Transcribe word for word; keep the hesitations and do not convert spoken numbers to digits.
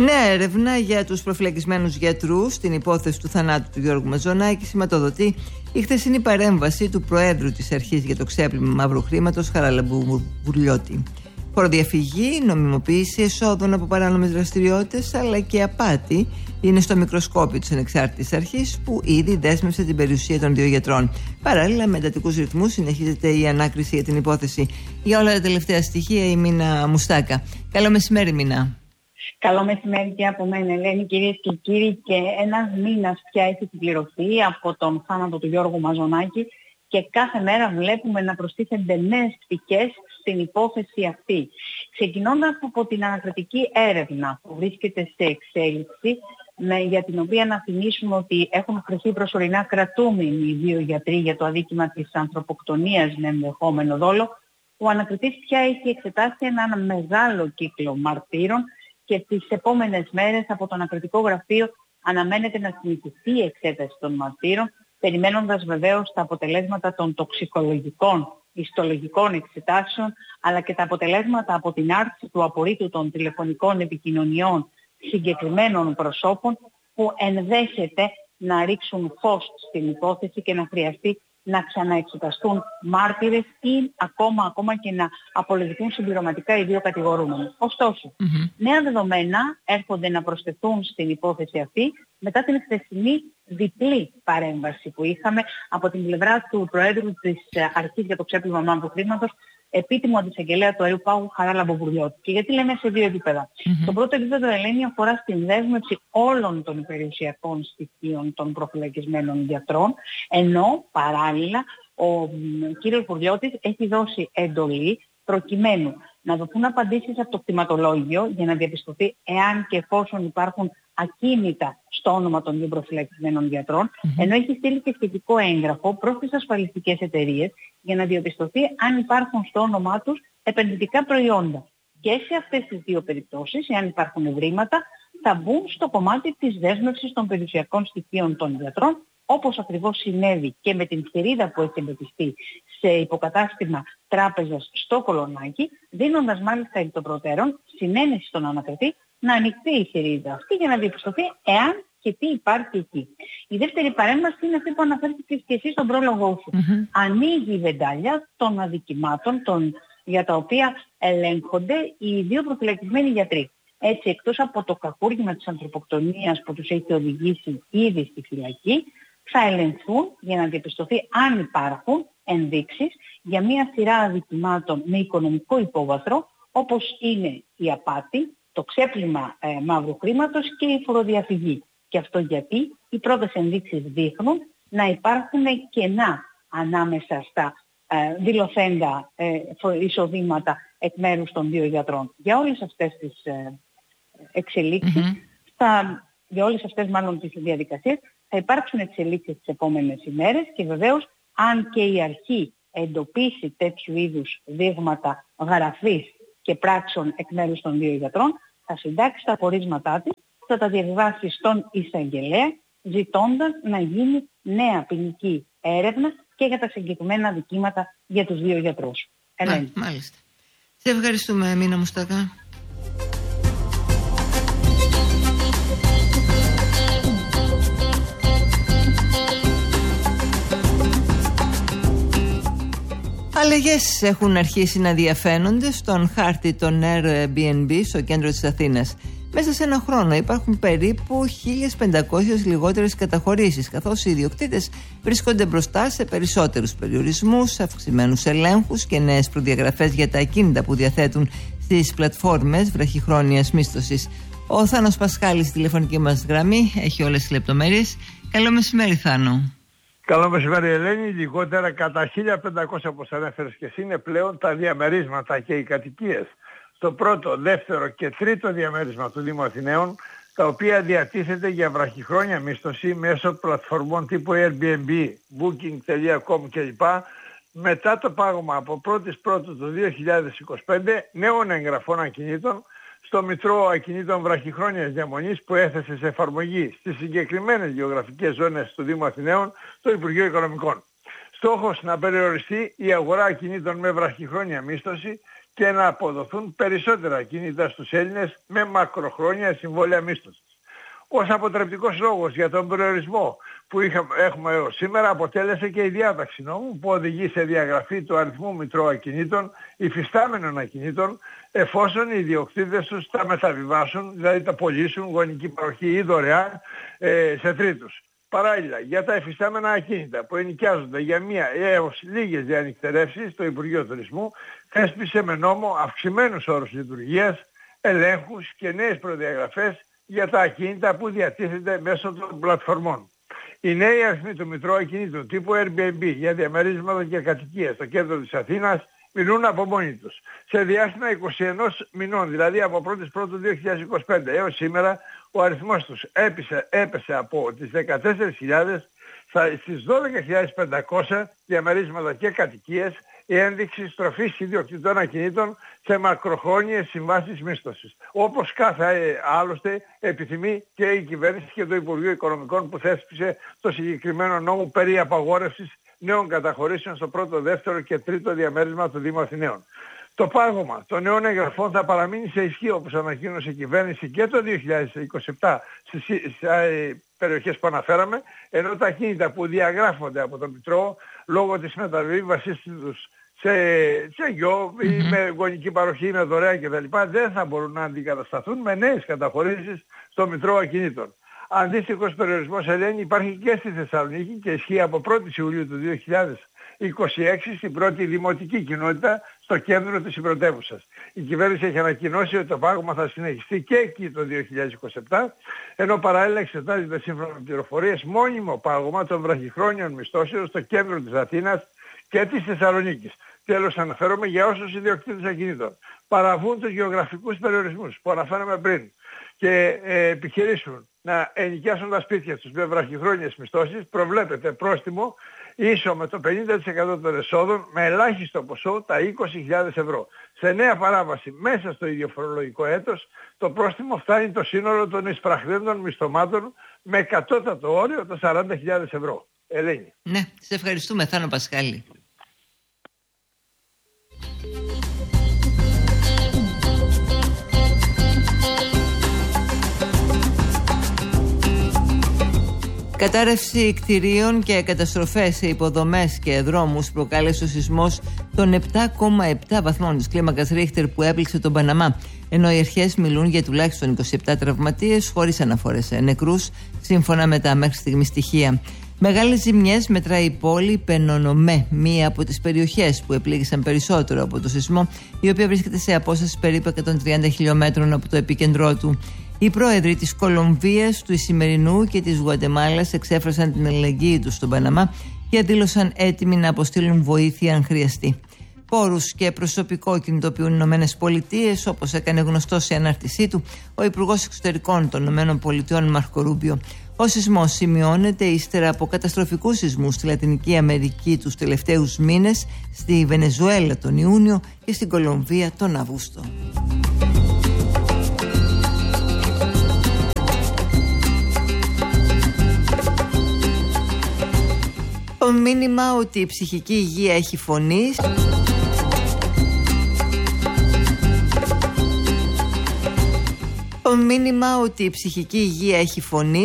Νέα έρευνα για τους προφυλακισμένους γιατρούς στην υπόθεση του θανάτου του Γιώργου Μαζονάκη σηματοδοτεί η χθεσινή παρέμβαση του Προέδρου της Αρχής για το Ξέπλυμα Μαύρου Χρήματος, Χαράλαμπου Μπουρλιώτη. Φοροδιαφυγή, νομιμοποίηση εσόδων από παράνομες δραστηριότητες αλλά και απάτη είναι στο μικροσκόπιο της ανεξάρτητης αρχής που ήδη δέσμευσε την περιουσία των δύο γιατρών. Παράλληλα, με εντατικούς ρυθμούς συνεχίζεται η ανάκριση για την υπόθεση. Για όλα τα τελευταία στοιχεία, η Μίνα Μουστάκα. Καλό μεσημέρι, Μίνα. Καλό μεσημέρι και από μένα, Ελένη, κυρίες και κύριοι. Και ένας μήνας πια έχει συμπληρωθεί από τον θάνατο του Γιώργου Μαζονάκη και κάθε μέρα βλέπουμε να προστίθενται νέες πτυχές στην υπόθεση αυτή. Ξεκινώντας από την ανακριτική έρευνα που βρίσκεται σε εξέλιξη, με, για την οποία να θυμίσουμε ότι έχουν κρυφθεί προσωρινά κρατούμενοι οι δύο γιατροί για το αδίκημα της ανθρωποκτονίας με ενδεχόμενο δόλο, ο ανακριτής πια έχει εξετάσει ένα μεγάλο κύκλο μαρτύρων και τις επόμενες μέρες από το ανακριτικό γραφείο αναμένεται να συνεχιστεί η εξέταση των μαρτύρων, περιμένοντας βεβαίως τα αποτελέσματα των τοξικολογικών, ιστολογικών εξετάσεων, αλλά και τα αποτελέσματα από την άρση του απορρίτου των τηλεφωνικών επικοινωνιών συγκεκριμένων προσώπων που ενδέχεται να ρίξουν φως στην υπόθεση και να χρειαστεί να ξαναεξεταστούν μάρτυρες ή ακόμα, ακόμα και να απολογηθούν συμπληρωματικά οι δύο κατηγορούμενοι. Ωστόσο, mm-hmm. νέα δεδομένα έρχονται να προσθεθούν στην υπόθεση αυτή μετά την χθεσινή διπλή παρέμβαση που είχαμε από την πλευρά του Προέδρου της Αρχής για το Ξέπλυμα Μαύρου Χρήματος, επίτιμο αντισαγγελέα του αερίου Πάγου Χαράλαμπου Μπουρλιώτη. Και γιατί λέμε σε δύο επίπεδα. Mm-hmm. Το πρώτο επίπεδο, Ελένη, αφορά στην δέσμευση όλων των περιουσιακών στοιχείων των προφυλακισμένων γιατρών, ενώ παράλληλα ο κύριος Μπουρλιώτης έχει δώσει εντολή προκειμένου να δοθούν απαντήσεις από το κτηματολόγιο για να διαπιστωθεί εάν και εφόσον υπάρχουν ακίνητα στο όνομα των δύο προφυλακισμένων γιατρών, mm-hmm. ενώ έχει στείλει και σχετικό έγγραφο προς τις ασφαλιστικές εταιρείες για να διαπιστωθεί αν υπάρχουν στο όνομά τους επενδυτικά προϊόντα. Και σε αυτές τις δύο περιπτώσεις, εάν υπάρχουν ευρήματα, θα μπουν στο κομμάτι της δέσμευσης των περιουσιακών στοιχείων των γιατρών, όπως ακριβώς συνέβη και με την θηρίδα που έχει εμπεπιστεί σε υποκατάστημα τράπεζας στο Κολονάκι, δίνοντας μάλιστα εκ των προτέρων συνένεση στον ανακριτή να ανοιχτεί η θηρίδα αυτή για να διαπιστωθεί εάν και τι υπάρχει εκεί. Η δεύτερη παρέμβαση είναι αυτή που αναφέρθηκε και εσύ στον πρόλογο σου. Mm-hmm. Ανοίγει η βεντάλια των αδικημάτων των, για τα οποία ελέγχονται οι δύο προφυλακισμένοι γιατροί. Έτσι, εκτός από το κακούργημα της ανθρωποκτονίας που τους έχει οδηγήσει ήδη στη φυλακή, θα ελεγχθούν για να διαπιστωθεί αν υπάρχουν ενδείξεις για μια σειρά αδικημάτων με οικονομικό υπόβαθρο, όπως είναι η απάτη, το ξέπλυμα ε, μαύρου χρήματος και η φοροδιαφυγή. Και αυτό γιατί οι πρώτες ενδείξεις δείχνουν να υπάρχουν κενά ανάμεσα στα ε, δηλωθέντα ε, εισοδήματα εκ μέρους των δύο γιατρών. Για όλες αυτές τις ε, εξελίξεις, mm-hmm. θα, για όλες αυτές μάλλον τις διαδικασίες, θα υπάρξουν εξελίξεις τις επόμενες ημέρες και βεβαίως αν και η αρχή εντοπίσει τέτοιου είδους δείγματα γραφής και πράξεων εκ μέρους των δύο γιατρών, θα συντάξει τα πορίσματά της, θα τα διαβιβάσει στον εισαγγελέα, ζητώντας να γίνει νέα ποινική έρευνα και για τα συγκεκριμένα δικήματα για τους δύο γιατρούς. Ελένη. Μάλιστα. Σε ευχαριστούμε, Μίνα Μουστάκα. Αλλαγές έχουν αρχίσει να διαφαίνονται στον χάρτη των Airbnb στο κέντρο της Αθήνας. Μέσα σε ένα χρόνο υπάρχουν περίπου χίλιες πεντακόσιες λιγότερες καταχωρήσεις, καθώς οι ιδιοκτήτες βρίσκονται μπροστά σε περισσότερους περιορισμούς, αυξημένους ελέγχους και νέες προδιαγραφές για τα ακίνητα που διαθέτουν στις πλατφόρμες βραχυχρόνιας μίσθωσης. Ο Θάνος Πασχάλης στη τηλεφωνική μας γραμμή έχει όλες τις λεπτομέρειες. Καλό μεσημέρι, Θάνο. Καλό μεσημέρι, Ελένη. Λιγότερα κατά χίλια πεντακόσια, όπως ανέφερες και εσύ, είναι πλέον τα διαμερίσματα και οι κατοικίες στο πρώτο, δεύτερο και τρίτο διαμέρισμα του Δήμου Αθηναίων, τα οποία διατίθεται για βραχυχρόνια μίσθωση μέσω πλατφορμών τύπου Airbnb, Booking τελεία com κλπ. Μετά το πάγωμα από πρώτη Πρώτου του δύο χιλιάδες είκοσι πέντε νέων εγγραφών ακινήτων στο Μητρό Ακινήτων Βραχυχρόνιας Διαμονής που έθεσε σε εφαρμογή στις συγκεκριμένες γεωγραφικές ζώνες του Δήμου Αθηναίων το Υπουργείο Οικονομικών. Στόχος να περιοριστεί η αγορά ακινήτων με βραχυχρόνια μίσθωση και να αποδοθούν περισσότερα ακίνητα στους Έλληνες με μακροχρόνια συμβόλαια μίσθωσης. Ως αποτρεπτικός λόγος για τον περιορισμό που είχαμε, έχουμε έως σήμερα αποτέλεσε και η διάταξη νόμου που οδηγεί σε διαγραφή του αριθμού μητρώου ακινήτων, υφιστάμενων ακινήτων, εφόσον οι ιδιοκτήτες τους τα μεταβιβάσουν, δηλαδή τα πωλήσουν, γονική παροχή ή δωρεάν ε, σε τρίτους. Παράλληλα, για τα εφιστάμενα ακίνητα που ενοικιάζονται για μία έως λίγες διανυκτερεύσεις, το Υπουργείο Τουρισμού θέσπισε με νόμο αυξημένους όρους λειτουργίας, ελέγχους και νέες προδιαγραφές για τα ακίνητα που διατίθεται μέσω των πλατφορμών. Οι νέοι αριθμοί του μητρώου ακινήτων τύπου Airbnb για διαμερίσματα και κατοικίες στο κέντρο της Αθήνας μιλούν από μόνοι τους. Σε διάστημα είκοσι ένα μηνών, δηλαδή από πρώτη Πρώτου δύο χιλιάδες είκοσι πέντε έως σήμερα, ο αριθμός τους έπεσε, έπεσε από τις δεκατέσσερις χιλιάδες στις δώδεκα χιλιάδες πεντακόσια διαμερίσματα και κατοικίες, η ένδειξη στροφής ιδιοκτητών ακινήτων σε μακροχρόνιες συμβάσεις μίσθωσης. Όπως κάθε άλλωστε επιθυμεί και η κυβέρνηση και το Υπουργείο Οικονομικών που θέσπισε το συγκεκριμένο νόμο περί απαγόρευσης νέων καταχωρήσεων στο πρώτο, δεύτερο και τρίτο διαμέρισμα του Δήμου Αθηναίων. Το πάγωμα των νέων εγγραφών θα παραμείνει σε ισχύ, όπως ανακοίνωσε η κυβέρνηση, και το δύο χιλιάδες είκοσι επτά στις περιοχές που αναφέραμε, ενώ τα ακίνητα που διαγράφονται από τον Μητρό λόγω της μεταβίβασης τους σε, σε γιο ή mm-hmm. με γονική παροχή ή με δωρεά κτλ. Δεν θα μπορούν να αντικατασταθούν με νέες καταχωρήσεις στο Μητρό Ακινήτων. Αντίστοιχος περιορισμός, Ελένη, υπάρχει και στη Θεσσαλονίκη και ισχύει από πρώτη Ιουλίου του δύο χιλιάδες είκοσι έξι στην πρώτη δημοτική κοινότητα στο κέντρο της πρωτεύουσας. Η κυβέρνηση έχει ανακοινώσει ότι το πάγωμα θα συνεχιστεί και εκεί το δύο χιλιάδες είκοσι επτά, ενώ παράλληλα εξετάζεται σύμφωνα με πληροφορίες μόνιμο πάγωμα των βραχυχρόνιων μισθώσεων στο κέντρο της Αθήνας και της Θεσσαλονίκης. Τέλος, αναφέρομαι για όσους ιδιοκτήτες ακινήτων παραβούν τους γεωγραφικούς περιορισμούς που αναφέραμε πριν και ε, επιχειρήσουν να ενοικιάσουν τα σπίτια τους με βραχυχρόνιες μισθώσεις, προβλέπεται πρόστιμο ίσο με το πενήντα τοις εκατό των εσόδων με ελάχιστο ποσό τα είκοσι χιλιάδες ευρώ. Σε νέα παράβαση μέσα στο ίδιο φορολογικό έτος το πρόστιμο φτάνει το σύνολο των εισπραχθέντων μισθωμάτων με κατώτατο όριο το σαράντα χιλιάδες ευρώ. Ελένη. Ναι, σε ευχαριστούμε Θάνο Πασχάλη. Κατάρρευση κτηρίων και καταστροφές σε υποδομές και δρόμους προκάλεσε ο σεισμός των επτά κόμμα επτά βαθμών της κλίμακας Ρίχτερ που έπληξε τον Παναμά, ενώ οι αρχές μιλούν για τουλάχιστον είκοσι επτά τραυματίες χωρίς αναφορές σε νεκρούς, σύμφωνα με τα μέχρι στιγμής στοιχεία. Μεγάλες ζημιές μετράει η πόλη Πενονομέ, μία από τις περιοχές που επλήγησαν περισσότερο από το σεισμό, η οποία βρίσκεται σε απόσταση περίπου εκατόν τριάντα χιλιόμετρων από το επίκεντρό του. Οι πρόεδροι της Κολομβίας, του Ισημερινού και της Γουατεμάλας εξέφρασαν την αλληλεγγύη τους στον Παναμά και δήλωσαν έτοιμοι να αποστείλουν βοήθεια αν χρειαστεί. Πόρους και προσωπικό κινητοποιούν οι Ηνωμένες Πολιτείες, όπως έκανε γνωστό σε ανάρτησή του ο Υπουργός Εξωτερικών των Ηνωμένων Πολιτειών Μάρκο Ρούμπιο. Ο σεισμός σημειώνεται ύστερα από καταστροφικούς σεισμούς στη Λατινική Αμερική τους τελευταίους μήνες, στη Βενεζουέλα τον Ιούνιο και στην Κολομβία τον Αύγουστο. Το μήνυμα ότι η ψυχική υγεία έχει φωνή. Το μήνυμα ότι η ψυχική υγεία έχει φωνή